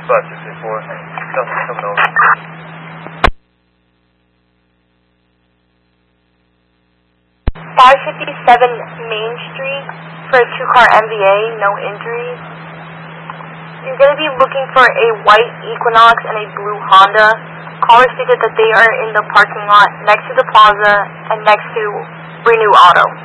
Spot 684. Coming over. 557 Main Street for a 2-car MVA, no injuries. You're going to be looking for a white Equinox and a blue Honda. Caller stated that they are in the parking lot next to the plaza and next to Renew Auto.